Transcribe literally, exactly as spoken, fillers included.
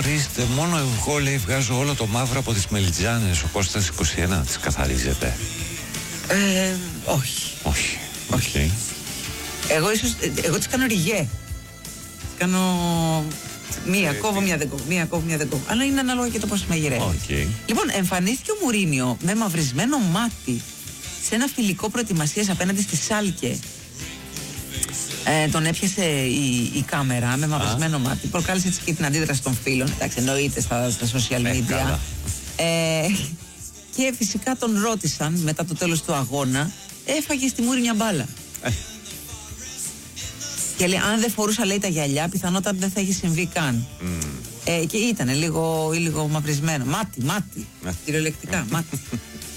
ορίστε, μόνο εγώ λέει βγάζω όλο το μαύρο από τις μελιτζάνες. Ο Κώστας είκοσι ένα τις καθαρίζεται. Ε, όχι. Όχι. Όχι. Okay. Εγώ ίσως, εγώ τις κάνω ριγέ. Τις κάνω μία ε, κόβω, μία δεν κόβω, μία κόβω, μία δεν κόβω. Αλλά είναι ανάλογα και το πώς μαγειρεύει. Okay. Λοιπόν, εμφανίστηκε ο Μουρίνιο με μαυρισμένο μάτι σε ένα φιλικό προετοιμασίας απέναντι στη Σάλκε. Ε, τον έπιασε η, η κάμερα με μαυρισμένο μάτι. Προκάλεσε έτσι και την αντίδραση των φίλων. Εντάξει, εννοείται στα, στα social media. Ε, και φυσικά τον ρώτησαν μετά το τέλος του αγώνα, έφαγε στη μούρη μια μπάλα. Ε. Και λέει, αν δεν φορούσα, λέει, τα γυαλιά, πιθανότατα δεν θα είχε συμβεί καν. Mm. Ε, και ήταν λίγο, λίγο μαυρισμένο. Μάτι, μάτι. Κυριολεκτικά, μάτι.